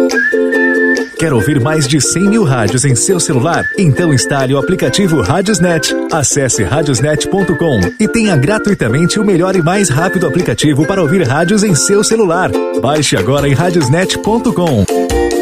Quer ouvir mais de 100 mil rádios em seu celular? Então instale o aplicativo Radiosnet. Acesse radiosnet.com e tenha gratuitamente o melhor e mais rápido aplicativo para ouvir rádios em seu celular. Baixe agora em radiosnet.com.